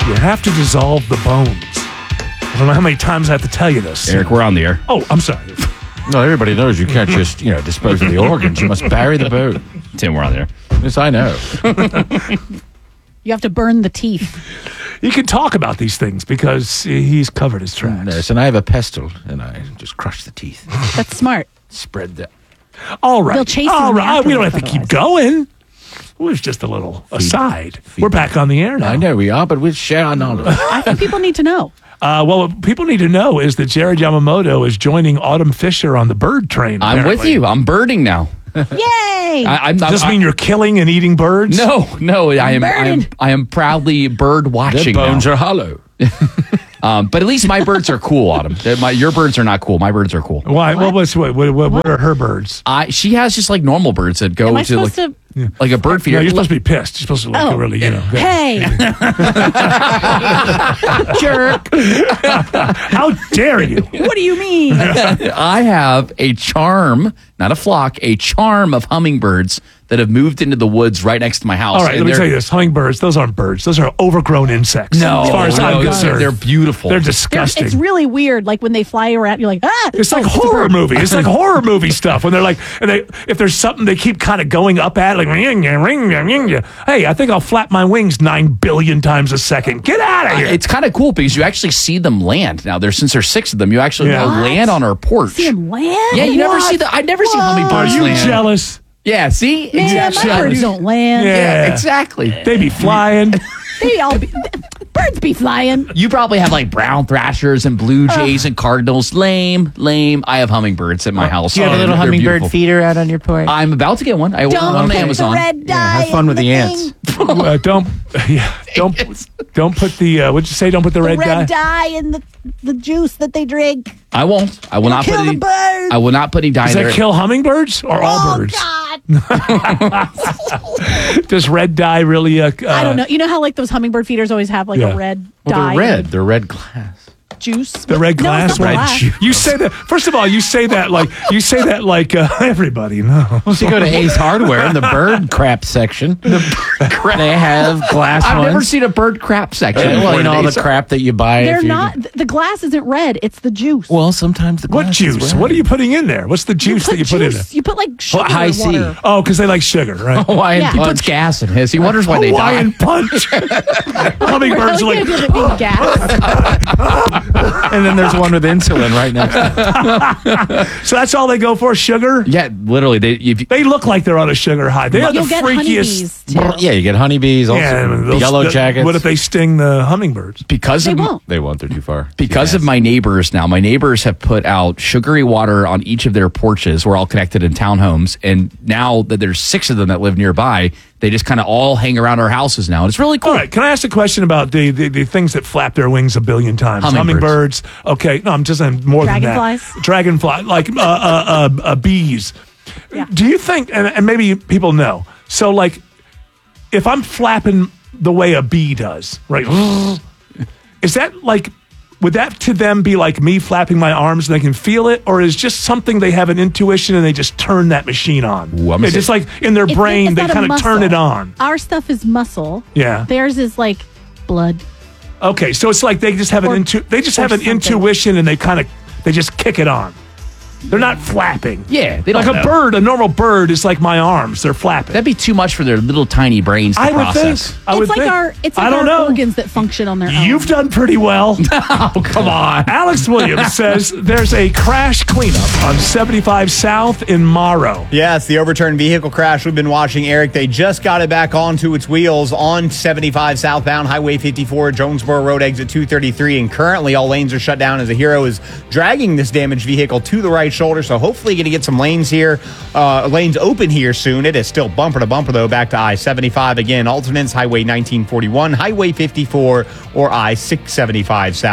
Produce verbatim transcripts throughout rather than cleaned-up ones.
you have to dissolve the bones. I don't know how many times I have to tell you this. Eric, we're on the air. Oh, I'm sorry. No, everybody knows you can't just, you know, dispose of the organs. You must bury the bone. Tim, we're on the air. Yes, I know. You have to burn the teeth. You can talk about these things because he's covered his tracks. Yes, and I have a pestle, and I just crush the teeth. That's smart. Spread that. All right. They'll chase All you right. We don't have to afterwards, keep going. It was just a little aside. feed We're back on the air now. I know we are, but we'll share our knowledge. I think people need to know. Uh, well, what people need to know is that Jared Yamamoto is joining Autumn Fisher on the bird train. I'm with apparently. you. I'm birding now. Yay! I, I'm, Does this I, mean you're killing and eating birds? No, no. I am. I am. Birded. I am proudly bird Their watching bones now. are hollow. Um, but at least my birds are cool, Autumn. They're My, your birds are not cool. My birds are cool. Why? What, was, what, what, what, what are her birds? I she has just like normal birds that go Am I to like, supposed to? like a bird feeder. No, you're supposed to be pissed. You're supposed to like Oh. really, you know. Hey, jerk! How dare you? What do you mean? I have a charm, not a flock, a charm of hummingbirds that have moved into the woods right next to my house. All right, And let me they're- tell you this. Hummingbirds, those aren't birds. Those are overgrown insects. No, as far as no, I'm they're- concerned. they're beautiful. They're They're- disgusting. It's really weird. Like when they fly around, you're like, ah! It's like Oh, a horror bird. movie. It's like horror movie stuff when they're like, and they if there's something they keep kind of going up at, like, ring, ring, ring, ring. Hey, I think I'll flap my wings nine billion times a second. Get out of here! It's kind of cool because you actually see them land. Now, there's since there's six of them, you actually Yeah. they'll land on our porch. See him land? Yeah, you never What? see the. I never see What? Are hummingbirds you land. jealous? Yeah, see, Man, exactly. my birds don't land. Yeah. Yeah, exactly. They be flying. They all be, birds be flying. You probably have like brown thrashers and blue jays and cardinals. Lame, lame. I have hummingbirds at my house. Do you have a Oh, little they're hummingbird beautiful. feeder out on your porch? I'm about to get one. I ordered Don't one on put Amazon. the red dye. have fun in with the thing. ants. Uh, don't, yeah, don't, don't put the. Uh, what'd you say? Don't put the, The red, red dye. dye in the the juice that they drink. I won't. I will not Kill put the any. birds. I will not put any dye Does there. that kill hummingbirds or all Oh birds? God! Does red dye really? Uh, uh, I don't know. You know how like those hummingbird feeders always have like Yeah. a red Well, dye they're red. They're red glass. juice. The red No, glass, it's not red glass. juice. You say that. First of all, you say that like you say that like uh, everybody knows. You go to Ace Hardware in the bird crap section. They have glass I've ones. never seen a bird crap section. Uh, well, you know all the It's- crap that you buy. They're if you- not. The glass isn't red. It's the juice. Well, sometimes the glass What is juice? red. What are you putting in there? What's the juice that you put in there? juice. You put like sugar high in C. water. Oh, because they like sugar, right? Hawaiian Yeah. He puts punch. gas in his. He wonders why they Hawaiian die. punch. Hummingbirds Well, like. yeah, it doesn't mean gas. And then there's one with insulin right next to it. So that's all they go for? Sugar? Yeah, literally. They, if you, They look like they're on a sugar high. They are the You'll get freakiest. honeybees too. Yeah, you get honeybees, also Yeah, those- yellow the- jackets. What if they sting the hummingbirds? because They of won't. They won't. They're too far. because of my neighbors now, my neighbors have put out sugary water on each of their porches. We're all connected in townhomes, and now that there's six of them that live nearby, they just kind of all hang around our houses now, and it's really cool. All right, can I ask a question about the, the, the things that flap their wings a billion times? Hummingbirds. Okay, no, I'm just saying more than Dragonflies? that. Dragonfly, like uh, uh, uh, uh, bees. Yeah. Do you think, and, and maybe people know, so like if I'm flapping the way a bee does, right? Is that like, would that to them be like me flapping my arms and they can feel it? Or is just something they have an intuition and they just turn that machine on? Ooh, I'm It's gonna just like in their It's- brain, it's they not a kind of turn muscle. it on. Our stuff is muscle. Yeah. Theirs is like blood. Okay, so it's like they just have an Or- intu- they just or have an something. intuition and they kind of they just kick it on. They're not flapping. Yeah, they don't like a know. bird, a normal bird is like my arms. They're flapping. That'd be too much for their little tiny brains to I would process. think. I it's would like think. our it's I like don't our know. organs that function on their own. You've done pretty well. Oh, come on. Alex Williams says there's a crash cleanup on seventy-five South in Morrow. Yes, the overturned vehicle crash we've been watching, Eric. They just got it back onto its wheels on seventy-five southbound Highway fifty-four, Jonesboro Road exit two thirty-three. And currently all lanes are shut down as a hero is dragging this damaged vehicle to the right shoulder. So hopefully going to get some lanes here, uh, lanes open here soon. It is still bumper to bumper, though, back to I seventy-five again. Alternates, Highway nineteen forty-one, Highway fifty-four, or I six seventy-five south.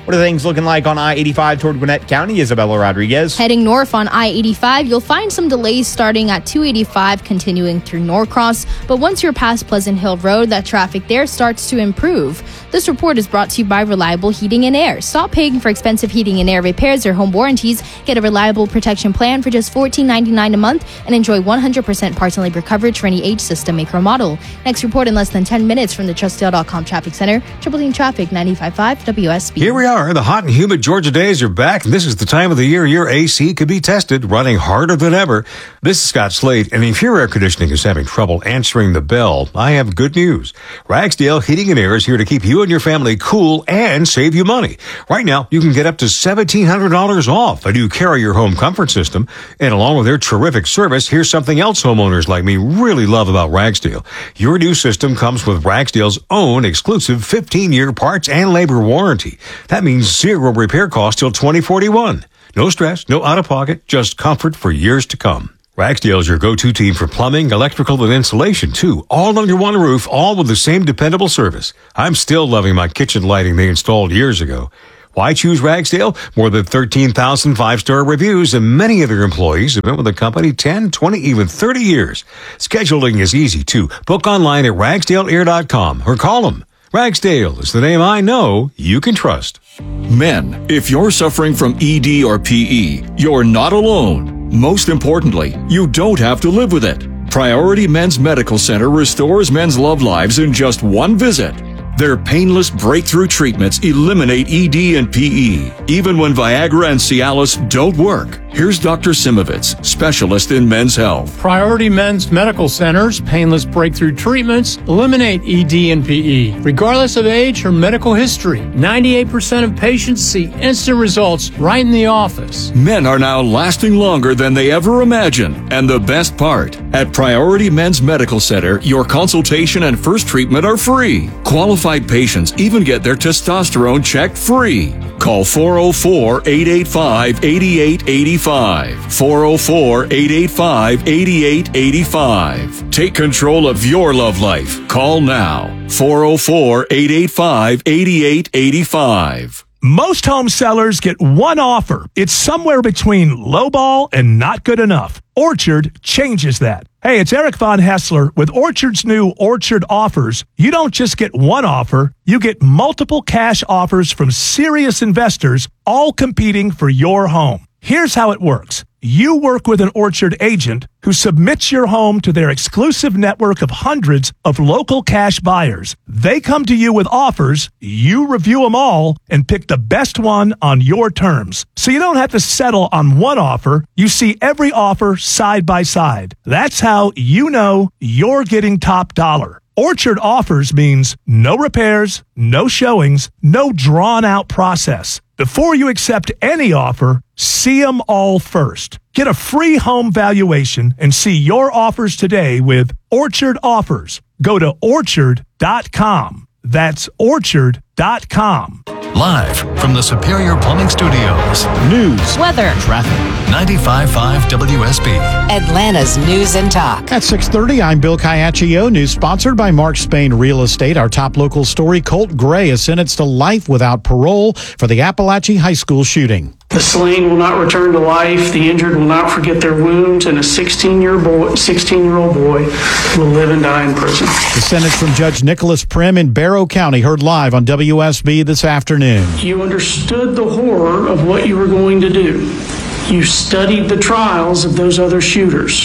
What are things looking like on I eighty-five toward Gwinnett County? Isabella Rodriguez. Heading north on I eighty-five, you'll find some delays starting at two eighty-five, continuing through Norcross. But once you're past Pleasant Hill Road, that traffic there starts to improve. This report is brought to you by Reliable Heating and Air. Stop paying for expensive heating and air repairs or home warranties. Get a reliable protection plan for just fourteen ninety-nine a month and enjoy one hundred percent parts and labor coverage for any age, system, make, or model. Next report in less than ten minutes from the Trustdale dot com Traffic Center. Triple Team Traffic, ninety-five point five W S B. Here we are. The hot and humid Georgia days are back, and this is the time of the year your A C could be tested, running harder than ever. This is Scott Slade, and if your air conditioning is having trouble answering the bell, I have good news. Ragsdale Heating and Air is here to keep you and your family cool and save you money. Right now, you can get up to seventeen hundred dollars off a new Carrier home comfort system, and along with their terrific service, here's something else homeowners like me really love about Ragsdale. Your new system comes with Ragsdale's own exclusive fifteen-year parts and labor warranty. That means zero repair costs till twenty forty-one. No stress, no out-of-pocket, just comfort for years to come. Ragsdale is your go-to team for plumbing, electrical, and insulation, too. All under one roof, all with the same dependable service. I'm still loving my kitchen lighting they installed years ago. Why choose Ragsdale? More than thirteen thousand five-star reviews, and many of their employees have been with the company ten, twenty, even thirty years. Scheduling is easy, too. Book online at ragsdale air dot com or call them. Ragsdale is the name I know you can trust. Men, if you're suffering from E D or P E, you're not alone. Most importantly, you don't have to live with it. Priority Men's Medical Center restores men's love lives in just one visit. Their painless breakthrough treatments eliminate E D and P E, even when Viagra and Cialis don't work. Here's Doctor Simovitz, specialist in men's health. Priority Men's Medical Center's painless breakthrough treatments eliminate E D and P E, regardless of age or medical history. ninety-eight percent of patients see instant results right in the office. Men are now lasting longer than they ever imagined. And the best part, at Priority Men's Medical Center, your consultation and first treatment are free. Qualified patients even get their testosterone checked free. Call four oh four, eight eight five, eight eight eight five. four oh four, eight eight five, eight eight eight five. Take control of your love life. Call now. four oh four, eight eight five, eight eight eight five. Most home sellers get one offer. It's somewhere between lowball and not good enough. Orchard changes that. Hey, it's Eric Von Hessler. With Orchard's new Orchard offers, you don't just get one offer, you get multiple cash offers from serious investors, all competing for your home. Here's how it works. You work with an Orchard agent who submits your home to their exclusive network of hundreds of local cash buyers. They come to you with offers, you review them all, and pick the best one on your terms. So you don't have to settle on one offer. You see every offer side by side. That's how you know you're getting top dollar. Orchard offers means no repairs, no showings, no drawn-out process. Before you accept any offer, see them all first. Get a free home valuation and see your offers today with Orchard Offers. Go to orchard dot com. That's orchard dot com. Live from the Superior Plumbing Studios. News, weather, traffic. ninety-five point five W S B. Atlanta's News and Talk. At six thirty, I'm Bill Caiaccio. News sponsored by Mark Spain Real Estate. Our top local story, Colt Gray is sentenced to life without parole for the Appalachia High School shooting. The slain will not return to life. The injured will not forget their wounds, and a sixteen-year boy, sixteen-year-old boy will live and die in prison. The sentence from Judge Nicholas Prim in Barrow County heard live on W S B this afternoon. You understood the horror of what you were going to do. You studied the trials of those other shooters.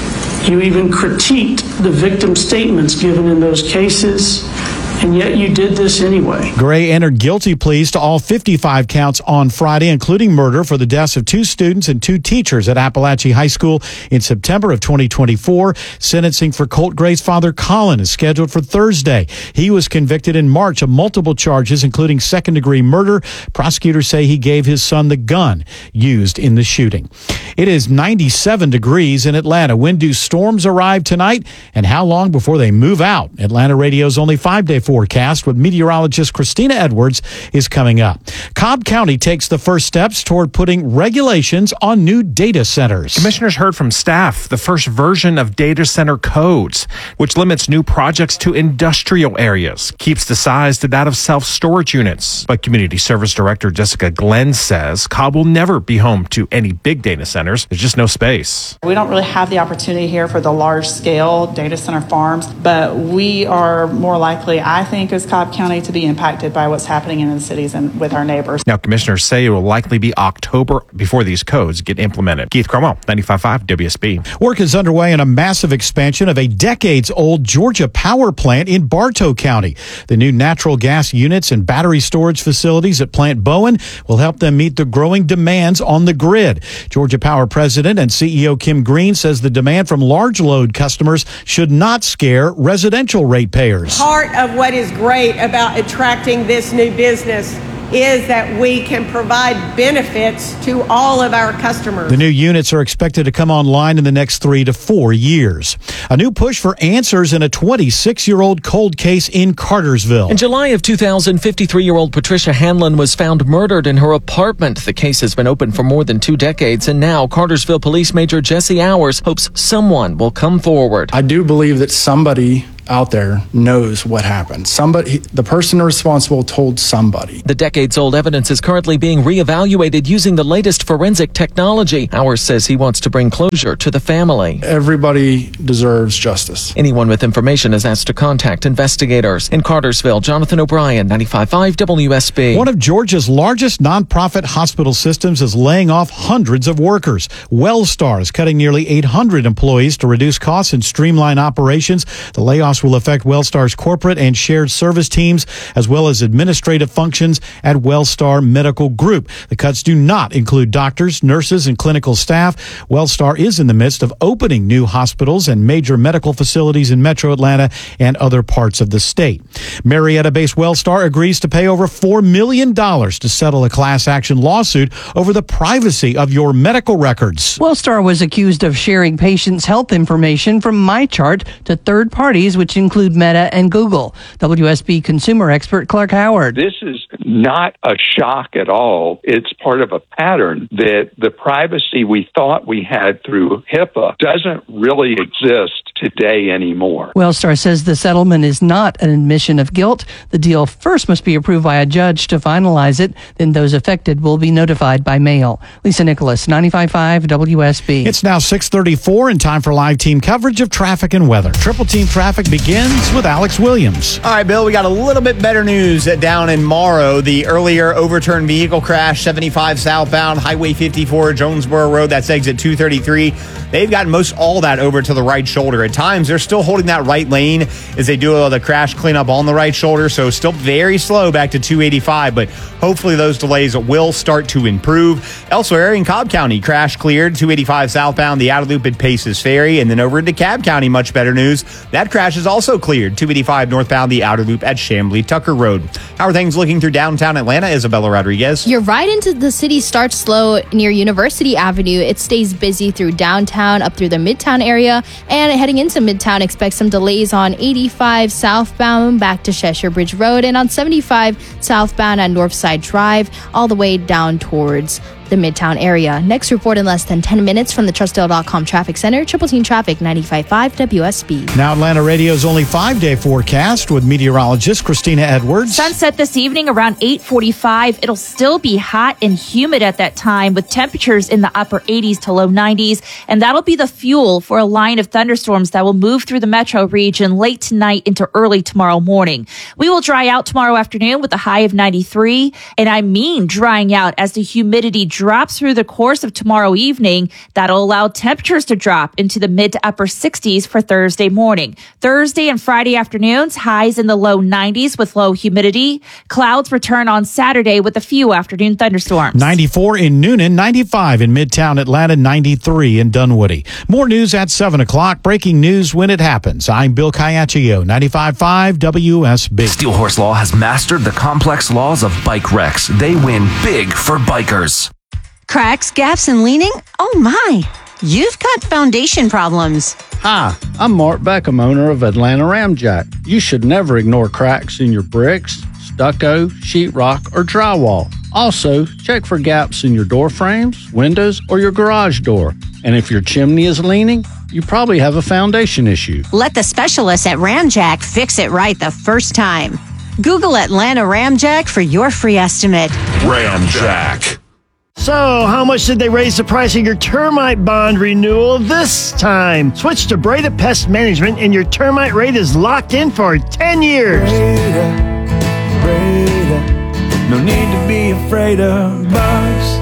You even critiqued the victim statements given in those cases, and yet you did this anyway. Gray entered guilty pleas to all fifty-five counts on Friday, including murder for the deaths of two students and two teachers at Appalachia High School in September of twenty twenty-four. Sentencing for Colt Gray's father, Colin, is scheduled for Thursday. He was convicted in March of multiple charges, including second-degree murder. Prosecutors say he gave his son the gun used in the shooting. It is ninety-seven degrees in Atlanta. When do storms arrive tonight, and how long before they move out? Atlanta Radio's only five-day forecast with meteorologist Christina Edwards is coming up. Cobb County takes the first steps toward putting regulations on new data centers. Commissioners heard from staff the first version of data center codes, which limits new projects to industrial areas, keeps the size to that of self-storage units. But Community Service Director Jessica Glenn says Cobb will never be home to any big data centers. There's just no space. We don't really have the opportunity here for the large-scale data center farms, but we are more likely, I think, as Cobb County to be impacted by what's happening in the cities and with our neighbors. Now, commissioners say it will likely be October before these codes get implemented. Keith Cromwell, ninety-five point five W S B. Work is underway in a massive expansion of a decades-old Georgia power plant in Bartow County. The new natural gas units and battery storage facilities at Plant Bowen will help them meet the growing demands on the grid. Georgia Power President and C E O Kim Green says the demand from large load customers should not scare residential ratepayers. Part of what is great about attracting this new business is that we can provide benefits to all of our customers. The new units are expected to come online in the next three to four years. A new push for answers in a twenty-six-year-old cold case in Cartersville. In July of two thousand, fifty-three-year-old Patricia Hanlon was found murdered in her apartment. The case has been open for more than two decades, and now Cartersville Police Major Jesse Hours hopes someone will come forward. I do believe that somebody out there knows what happened. Somebody, the person responsible told somebody. The decades-old evidence is currently being reevaluated using the latest forensic technology. Hours says he wants to bring closure to the family. Everybody deserves justice. Anyone with information is asked to contact investigators. In Cartersville, Jonathan O'Brien, ninety-five point five W S B. One of Georgia's largest nonprofit hospital systems is laying off hundreds of workers. Wellstar is cutting nearly eight hundred employees to reduce costs and streamline operations. The layoffs will affect Wellstar's corporate and shared service teams, as well as administrative functions at Wellstar Medical Group. The cuts do not include doctors, nurses, and clinical staff. Wellstar is in the midst of opening new hospitals and major medical facilities in Metro Atlanta and other parts of the state. Marietta-based Wellstar agrees to pay over four million dollars to settle a class action lawsuit over the privacy of your medical records. Wellstar was accused of sharing patients' health information from MyChart to third parties, which include Meta and Google. W S B consumer expert Clark Howard. This is not a shock at all. It's part of a pattern that the privacy we thought we had through HIPAA doesn't really exist today anymore. Wellstar says the settlement is not an admission of guilt. The deal first must be approved by a judge to finalize it. Then those affected will be notified by mail. Lisa Nicholas, ninety-five point five W S B. It's now six thirty-four and time for live team coverage of traffic and weather. Triple Team Traffic begins with Alex Williams. All right, Bill, we got a little bit better news down in Morrow. The earlier overturned vehicle crash, seventy-five southbound, Highway fifty-four, Jonesboro Road. That's exit two thirty-three. They've gotten most all that over to the right shoulder. At times, they're still holding that right lane as they do all the crash cleanup on the right shoulder. So still very slow back to two eighty-five, but hopefully those delays will start to improve. Elsewhere in Cobb County, crash cleared, two eighty-five southbound, the outer loop at Paces Ferry. And then over into DeKalb County, much better news. That crash is also cleared, two eighty-five northbound, the outer loop at Chamblee Tucker Road. How are things looking through downtown Atlanta? Isabella Rodriguez. Your ride into the city starts slow near University Avenue. It stays busy through downtown, up through the Midtown area, and heading into Midtown, expect some delays on eighty-five southbound back to Cheshire Bridge Road and on seventy-five southbound at Northside Drive, all the way down towards the Midtown area. Next report in less than ten minutes from the Trustdale dot com Traffic Center. Triple Team Traffic, ninety-five point five W S B. Now Atlanta Radio's only five-day forecast with meteorologist Christina Edwards. Sunset this evening around eight forty-five. It'll still be hot and humid at that time with temperatures in the upper eighties to low nineties. And that'll be the fuel for a line of thunderstorms that will move through the metro region late tonight into early tomorrow morning. We will dry out tomorrow afternoon with a high of ninety-three. And I mean drying out as the humidity drops through the course of tomorrow evening. That'll allow temperatures to drop into the mid to upper sixties for Thursday morning. Thursday and Friday afternoons, highs in the low nineties with low humidity. Clouds return on Saturday with a few afternoon thunderstorms. ninety-four in Noonan, ninety-five in Midtown Atlanta, ninety-three in Dunwoody. More news at seven o'clock. Breaking news when it happens. I'm Bill Caiaccio, ninety-five point five W S B. Steel Horse Law has mastered the complex laws of bike wrecks. They win big for bikers. Cracks, gaps, and leaning? Oh my! You've got foundation problems. Hi, I'm Mark Beckham, owner of Atlanta Ramjack. You should never ignore cracks in your bricks, stucco, sheetrock, or drywall. Also, check for gaps in your door frames, windows, or your garage door. And if your chimney is leaning, you probably have a foundation issue. Let the specialists at Ramjack fix it right the first time. Google Atlanta Ramjack for your free estimate. Ramjack. So, how much did they raise the price of your termite bond renewal this time? Switch to Breda Pest Management and your termite rate is locked in for ten years. Breda, Breda, no need to be afraid of bugs.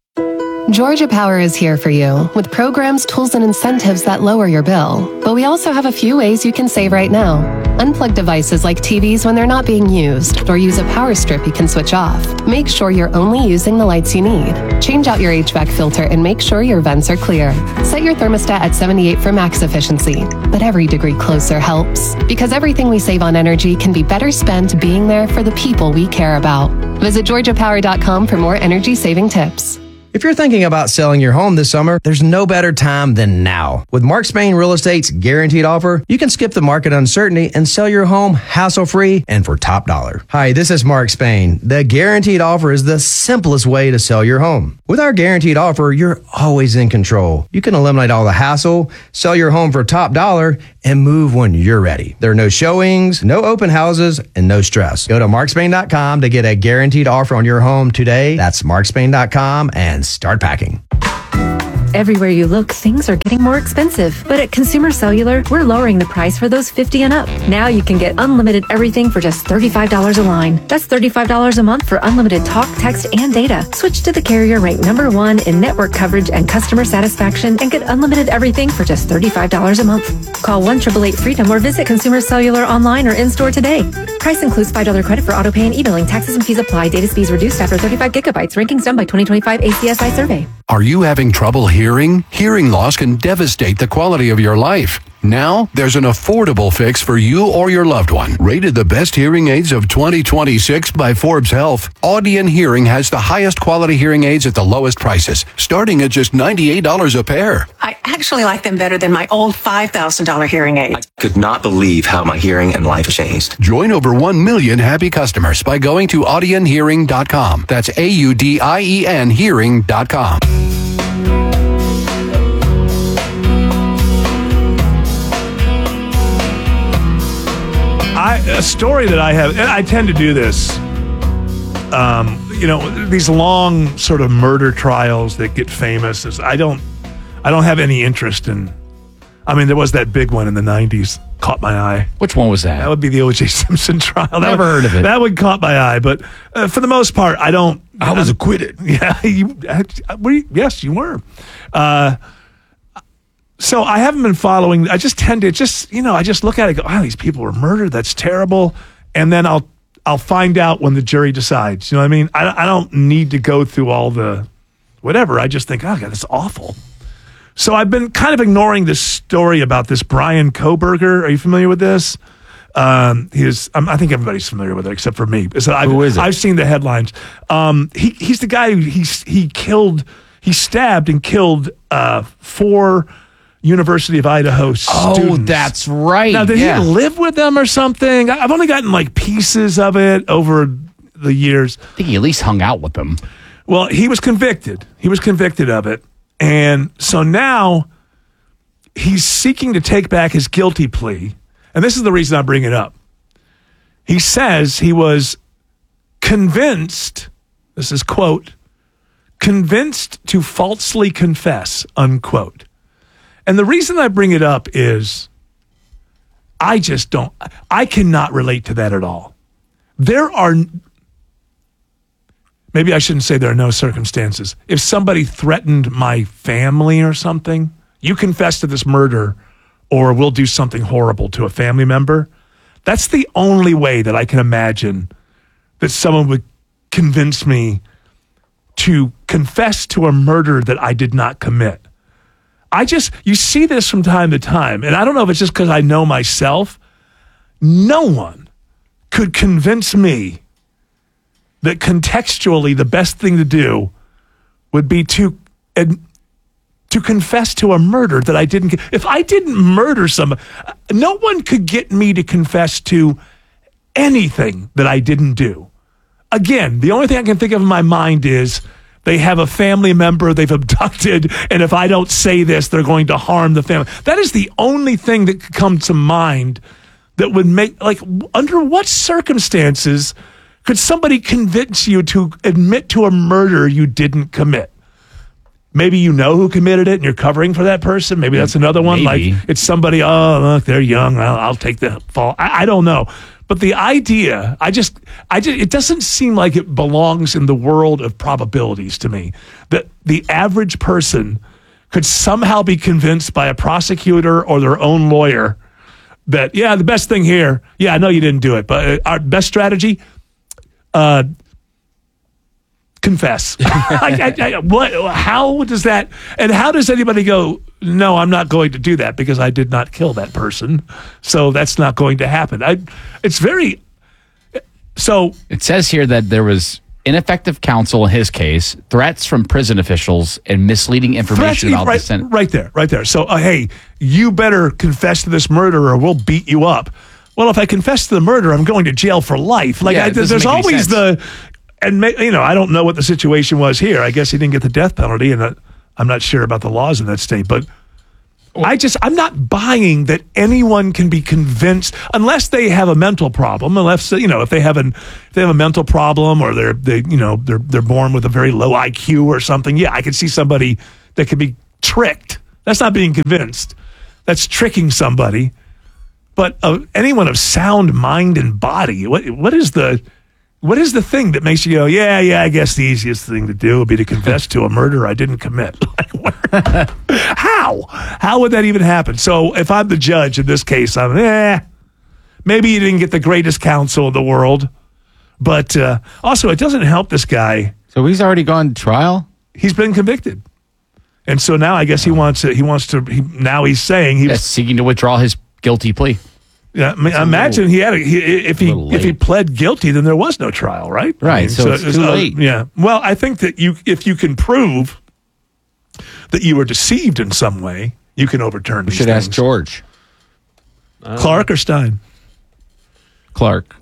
Georgia Power is here for you with programs, tools, and incentives that lower your bill. But we also have a few ways you can save right now. Unplug devices like T Vs when they're not being used, or use a power strip you can switch off. Make sure you're only using the lights you need. Change out your H V A C filter and make sure your vents are clear. Set your thermostat at seventy-eight for max efficiency. But every degree closer helps, because everything we save on energy can be better spent being there for the people we care about. Visit georgia power dot com for more energy-saving tips. If you're thinking about selling your home this summer, there's no better time than now. With Mark Spain Real Estate's guaranteed offer, you can skip the market uncertainty and sell your home hassle-free and for top dollar. Hi, this is Mark Spain. The guaranteed offer is the simplest way to sell your home. With our guaranteed offer, you're always in control. You can eliminate all the hassle, sell your home for top dollar, and move when you're ready. There are no showings, no open houses, and no stress. Go to mark spain dot com to get a guaranteed offer on your home today. That's mark spain dot com and start packing. Everywhere you look, things are getting more expensive. But at Consumer Cellular, we're lowering the price for those fifty and up. Now you can get unlimited everything for just thirty-five dollars a line. That's thirty-five dollars a month for unlimited talk, text, and data. Switch to the carrier ranked number one in network coverage and customer satisfaction and get unlimited everything for just thirty-five dollars a month. Call one eight eight eight freedom or visit Consumer Cellular online or in-store today. Price includes five dollars credit for auto pay and e-billing. Taxes and fees apply. Data speeds reduced after thirty-five gigabytes. Rankings done by twenty twenty-five A C S I survey. Are you having trouble hearing? Hearing loss can devastate the quality of your life. Now, there's an affordable fix for you or your loved one. Rated the best hearing aids of twenty twenty-six by Forbes Health, Audion Hearing has the highest quality hearing aids at the lowest prices, starting at just ninety-eight dollars a pair. I actually like them better than my old five thousand dollars hearing aid. I could not believe how my hearing and life changed. Join over one million happy customers by going to audion hearing dot com. That's A U D I E N hearing dot com. I, a story that I have, and I tend to do this, um, you know, these long sort of murder trials that get famous. Is I don't, I don't have any interest in. I mean, there was that big one in the nineties, caught my eye. Which one was that? That would be the O J Simpson trial. That Never would, heard of it. That one caught my eye, but uh, for the most part, I don't. I was acquitted. Yeah, you. I, I, yes, you were. Uh, So I haven't been following. I just tend to just, you know, I just look at it and go, oh, these people were murdered. That's terrible. And then I'll I'll find out when the jury decides. You know what I mean? I, I don't need to go through all the whatever. I just think, oh, God, that's awful. So I've been kind of ignoring this story about this Brian Kohberger. Are you familiar with this? Um, he is, um, I think everybody's familiar with it except for me. So I've, Who is it? I've seen the headlines. Um, he he's the guy who he he killed, he stabbed and killed uh, four University of Idaho students. Oh, that's right. Now, did yeah. he live with them or something? I've only gotten like pieces of it over the years. I think he at least hung out with them. Well, he was convicted. He was convicted of it. And so now he's seeking to take back his guilty plea. And this is the reason I bring it up. He says he was convinced, this is quote, convinced to falsely confess, unquote. And the reason I bring it up is I just don't, I cannot relate to that at all. There are, maybe I shouldn't say there are no circumstances. If somebody threatened my family or something, you confess to this murder or we'll do something horrible to a family member. That's the only way that I can imagine that someone would convince me to confess to a murder that I did not commit. I just, you see this from time to time, and I don't know if it's just because I know myself. No one could convince me that contextually the best thing to do would be to to confess to a murder that I didn't. If I didn't murder someone, no one could get me to confess to anything that I didn't do. Again, the only thing I can think of in my mind is they have a family member they've abducted, and if I don't say this, they're going to harm the family. That is the only thing that could come to mind that would make, like, under what circumstances could somebody convince you to admit to a murder you didn't commit? Maybe you know who committed it and you're covering for that person. Maybe that's another one. Maybe. Like, it's somebody, oh, look, they're young. I'll, I'll take the fall. I, I don't know. But the idea, I just, I just, it doesn't seem like it belongs in the world of probabilities to me that the average person could somehow be convinced by a prosecutor or their own lawyer that, yeah, the best thing here, yeah, I know you didn't do it, but our best strategy, uh, confess. I, I, I, what? How does that? And how does anybody go? No, I'm not going to do that because I did not kill that person. So that's not going to happen. I. It's very. So it says here that there was ineffective counsel in his case, threats from prison officials, and misleading information threats, about right, the Senate. Right there, right there. So uh, hey, you better confess to this murder, or we'll beat you up. Well, if I confess to the murder, I'm going to jail for life. Like Yeah, I, it doesn't there's make any always sense. the. And, you know, I don't know what the situation was here. I guess he didn't get the death penalty, and I'm not sure about the laws in that state. But I just, I'm not buying that anyone can be convinced, unless they have a mental problem, unless, you know, if they have, an, if they have a mental problem or they're, they, you know, they're, they're born with a very low I Q or something. Yeah, I could see somebody that could be tricked. That's not being convinced. That's tricking somebody. But uh, anyone of sound mind and body, what what is the... What is the thing that makes you go, yeah, yeah, I guess the easiest thing to do would be to confess to a murder I didn't commit? How? How would that even happen? So if I'm the judge in this case, I'm, eh, maybe you didn't get the greatest counsel in the world. But uh, also, it doesn't help this guy. So he's already gone to trial? He's been convicted. And so now I guess he wants to, he wants to, he, now he's saying he's yeah, seeking to withdraw his guilty plea. Yeah, I mean, imagine little, he had a, he, if he if he pled guilty, then there was no trial, right? Right. I mean, so, so it's, it's too uh, late. Yeah. Well, I think that you, if you can prove that you were deceived in some way, you can overturn. We these should things. ask George. Clark or Stein? Clark.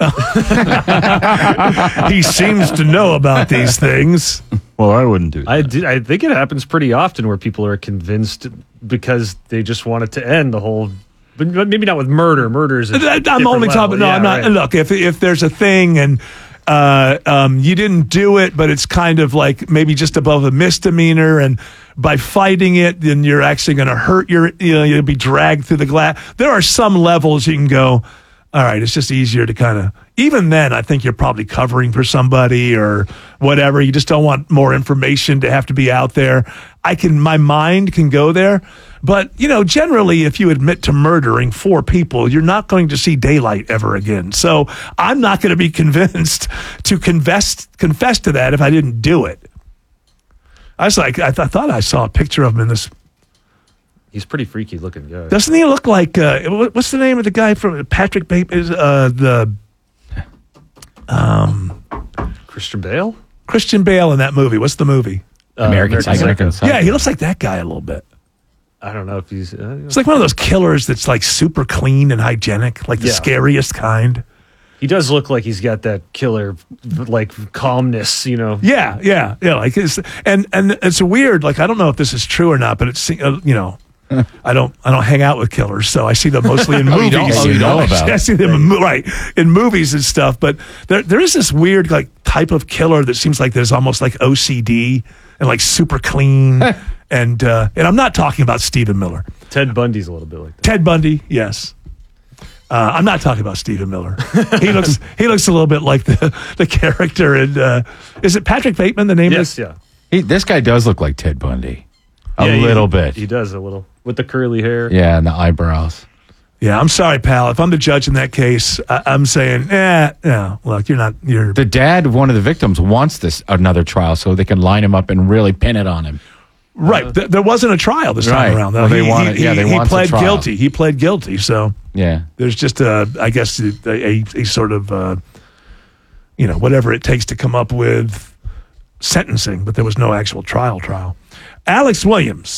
He seems to know about these things. Well, I wouldn't do that. I, do, I think it happens pretty often where people are convinced because they just want it to end the whole. But maybe not with murder. Murder is. A I'm only talking. No, yeah, I'm not. Right. Look, if if there's a thing and uh, um, you didn't do it, but it's kind of like maybe just above a misdemeanor, and by fighting it, then you're actually going to hurt your. You know, you'll be dragged through the glass. There are some levels you can go. All right, it's just easier to kind of. Even then, I think you're probably covering for somebody or whatever. You just don't want more information to have to be out there. I can. My mind can go there. But, you know, generally, if you admit to murdering four people, you're not going to see daylight ever again. So I'm not going to be convinced to confess, confess to that if I didn't do it. I was like, I, th- I thought I saw a picture of him in this. He's pretty freaky looking guy. Doesn't he look like, uh, what's the name of the guy from Patrick Bateman? Is uh, the um, Christian Bale? Christian Bale in that movie. What's the movie? Uh, American Psycho. Yeah, he looks like that guy a little bit. I don't know if he's. Uh, it's like one of those killers that's like super clean and hygienic, like the Yeah. scariest kind. He does look like he's got that killer, like calmness, you know. Yeah, yeah, yeah. Like, it's, and and it's weird. Like, I don't know if this is true or not, but it's uh, you know, I don't I don't hang out with killers, so I see them mostly in Oh, movies. you don't- oh, you know about I see them in, mo- right in movies and stuff. But there there is this weird like type of killer that seems like there's almost like O C D and like super clean. And uh, and I'm not talking about Stephen Miller. Ted Bundy's a little bit like that. Ted Bundy, yes. Uh, I'm not talking about Stephen Miller. He looks he looks a little bit like the the character in. Uh, is it Patrick Bateman? The name? Yes, is? yeah. He, this guy does look like Ted Bundy. A Yeah, he- little bit. He does a little. With the curly hair. Yeah, and the eyebrows. Yeah, I'm sorry, pal. If I'm the judge in that case, I, I'm saying, eh, no. Look, you're not. You're The dad, one of the victims, wants this another trial so they can line him up and really pin it on him. right. Th- there wasn't a trial this Right. time around. Though. Well, they he, wanted- he, yeah, they he want the pled trial. guilty. He pled guilty. So Yeah. there's just a, I guess, a, a, a sort of, uh, you know, whatever it takes to come up with sentencing, but there was no actual trial. Trial. Alex Williams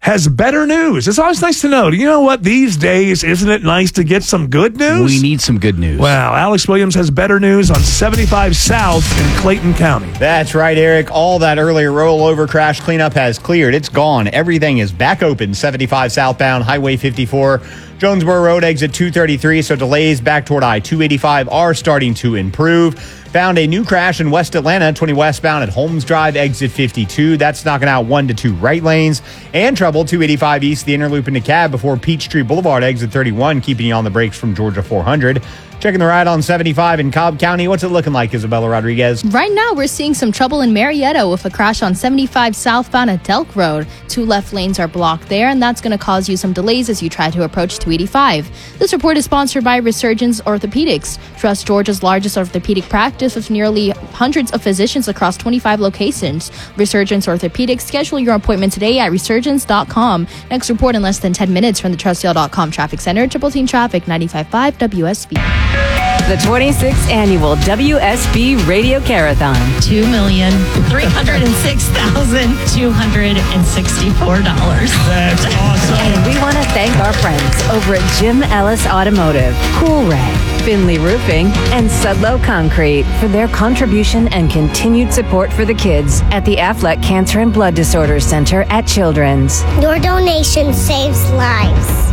has better news. It's always nice to know. Do you know what? These days, isn't it nice to get some good news? We need some good news. Well, Alex Williams has better news on seventy-five South in Clayton County. That's right, Eric. All that earlier rollover crash cleanup has cleared. It's gone. Everything is back open. seventy-five southbound, Highway fifty-four, Jonesboro Road exit two thirty-three. So delays back toward I two eighty-five are starting to improve. Found a new crash in West Atlanta, twenty westbound at Holmes Drive, exit fifty-two. That's knocking out one to two right lanes. And trouble two eighty-five east, the inner loop into Cab before Peachtree Boulevard, exit thirty-one, keeping you on the brakes from Georgia four hundred. Checking the ride on seventy-five in Cobb County. What's it looking like, Isabella Rodriguez? Right now, we're seeing some trouble in Marietta with a crash on seventy-five southbound at Delk Road. Two left lanes are blocked there, and that's going to cause you some delays as you try to approach two eighty-five. This report is sponsored by Resurgence Orthopedics. Trust Georgia's largest orthopedic practice with nearly hundreds of physicians across twenty-five locations. Resurgence Orthopedics. Schedule your appointment today at resurgence dot com. Next report in less than ten minutes from the trust yale dot com traffic center. Triple Team Traffic, ninety-five point five W S B. The twenty-sixth Annual W S B Radio Carathon. two million three hundred six thousand two hundred sixty-four dollars. That's awesome. And we want to thank our friends over at Jim Ellis Automotive, Cool Ray, Finley Roofing, and Sudlow Concrete for their contribution and continued support for the kids at the Affleck Cancer and Blood Disorders Center at Children's. Your donation saves lives.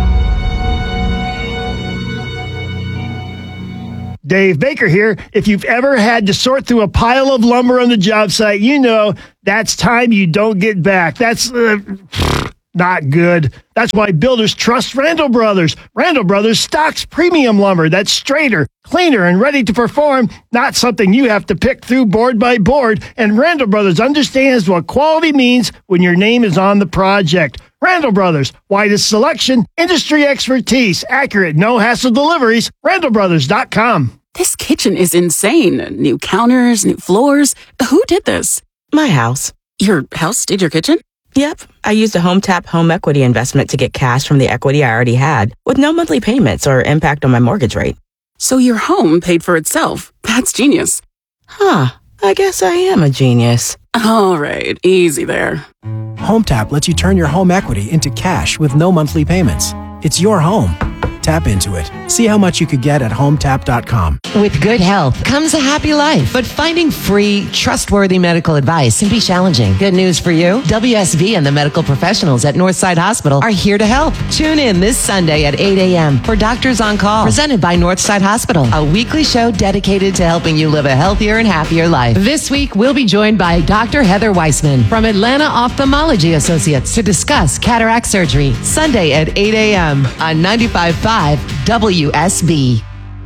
Dave Baker here. If you've ever had to sort through a pile of lumber on the job site, you know that's time you don't get back. That's uh, not good. That's why builders trust Randall Brothers. Randall Brothers stocks premium lumber that's straighter, cleaner, and ready to perform, not something you have to pick through board by board. And Randall Brothers understands what quality means when your name is on the project. Randall Brothers, widest selection, industry expertise, accurate, no-hassle deliveries, randall brothers dot com. This kitchen is insane. New counters, new floors. Who did this? My house. Your house did your kitchen? Yep. I used a HomeTap home equity investment to get cash from the equity I already had, with no monthly payments or impact on my mortgage rate. So your home paid for itself. That's genius. Huh. I guess I am a genius. All right. Easy there. HomeTap lets you turn your home equity into cash with no monthly payments. It's your home. Tap into it. See how much you could get at home tap dot com. With good health comes a happy life, but finding free, trustworthy medical advice can be challenging. Good news for you. W S B and the medical professionals at Northside Hospital are here to help. Tune in this Sunday at eight a.m. for Doctors on Call, presented by Northside Hospital, a weekly show dedicated to helping you live a healthier and happier life. This week, we'll be joined by Doctor Heather Weissman from Atlanta Ophthalmology Associates to discuss cataract surgery. Sunday at eight a.m. on ninety-five point five W S B.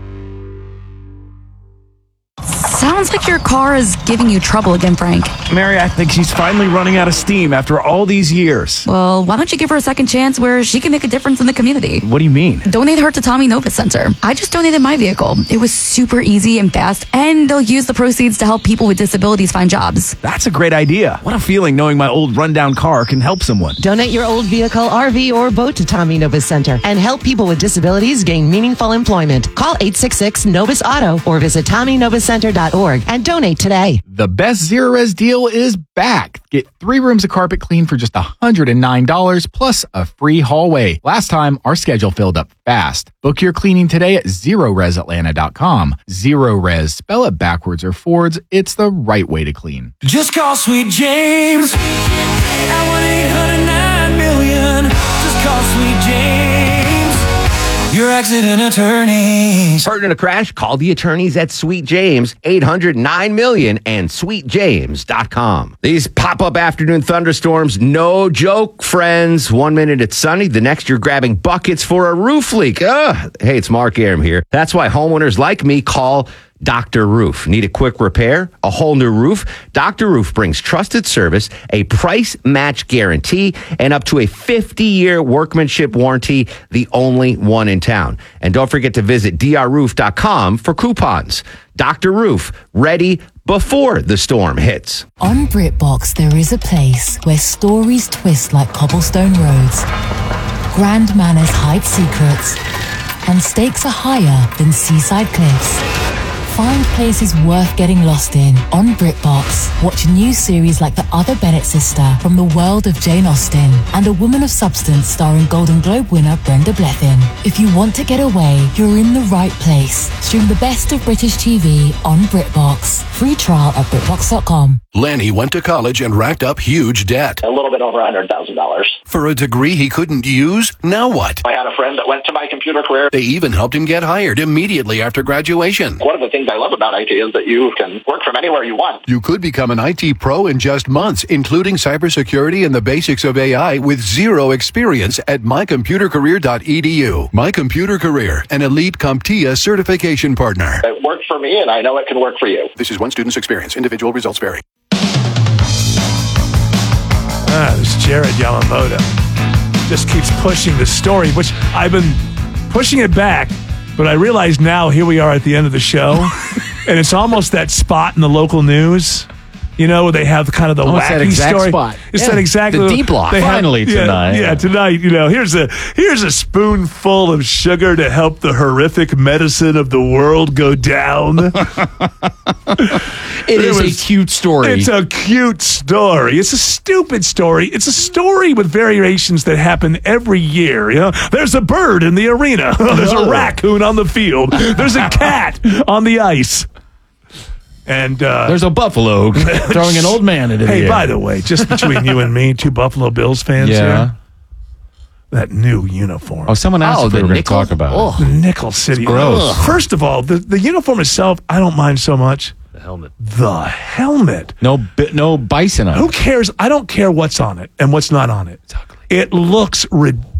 Sounds like your car is giving you trouble again, Frank. Mary, I think she's finally running out of steam after all these years. Well, why don't you give her a second chance where she can make a difference in the community? What do you mean? Donate her to Tommy Novus Center. I just donated my vehicle. It was super easy and fast, and they'll use the proceeds to help people with disabilities find jobs. That's a great idea. What a feeling knowing my old rundown car can help someone. Donate your old vehicle, R V, or boat to Tommy Novus Center and help people with disabilities gain meaningful employment. Call eight six six Novus Auto or visit tommy novus center dot org and donate today. The best Zero Res deal is back. Get three rooms of carpet clean for just one hundred nine dollars plus a free hallway. Last time, our schedule filled up fast. Book your cleaning today at zero res atlanta dot com. Zero Res, spell it backwards or forwards. It's the right way to clean. Just call Sweet James at one eight hundred nine million. Just call Sweet James, your accident attorneys. Hurt in a crash? Call the attorneys at Sweet James, eight hundred nine million and sweet james dot com. These pop-up afternoon thunderstorms, no joke, friends. One minute it's sunny, the next you're grabbing buckets for a roof leak. Ugh. Hey, it's Mark Aram here. That's why homeowners like me call Doctor Roof. Need a quick repair? A whole new roof? Doctor Roof brings trusted service, a price match guarantee, and up to a fifty-year workmanship warranty, the only one in town. And don't forget to visit d r roof dot com for coupons. Doctor Roof, ready before the storm hits. On BritBox, there is a place where stories twist like cobblestone roads, grand manners hide secrets, and stakes are higher than seaside cliffs. Find places worth getting lost in on BritBox. Watch new series like The Other Bennett Sister from the world of Jane Austen and A Woman of Substance starring Golden Globe winner Brenda Blethyn. If you want to get away, you're in the right place. Stream the best of British T V on BritBox. Free trial at BritBox dot com. Lanny went to college and racked up huge debt. A little bit over one hundred thousand dollars. For a degree he couldn't use? Now what? I had a friend that went to my computer career. They even helped him get hired immediately after graduation. One of the things I love about I T is that you can work from anywhere you want. You could become an I T pro in just months, including cybersecurity and the basics of A I with zero experience at my computer career dot e d u. My Computer Career, an elite CompTIA certification partner. It worked for me, and I know it can work for you. This is one student's experience. Individual results vary. Ah, this Jared Yamamoto just keeps pushing the story, which I've been pushing it back, but I realize now here we are at the end of the show, and it's almost that spot in the local news, you know, where they have kind of the oh, wacky it's that exact story. Spot. It's yeah. that exact the D block. They Finally have, yeah, tonight. Yeah, tonight. You know, here's a here's a spoonful of sugar to help the horrific medicine of the world go down. It, it is was, a cute story. It's a cute story. It's a stupid story. It's a story with variations that happen every year. You know, there's a bird in the arena. There's a raccoon on the field. There's a cat on the ice. And uh, there's a buffalo throwing an old man into the Hey, air. by the way, just between you and me, two Buffalo Bills fans yeah. here. That new uniform. Oh, someone asked oh, if we were going to talk about oh, it. The Nickel City. It's gross. Ugh. First of all, the, the uniform itself, I don't mind so much. The helmet. The helmet. No, no bison on Who it. cares? I don't care what's on it and what's not on it. It looks ridiculous.